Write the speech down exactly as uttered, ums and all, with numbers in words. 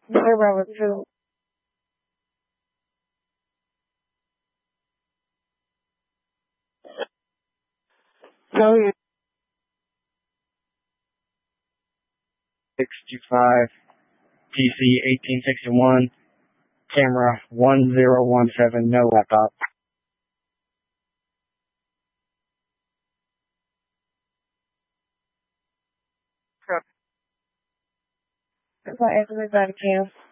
Sorry about it too. Oh yeah. sixty-five, P C eighteen sixty-one, camera one zero one seven, no laptop. That's why everybody can.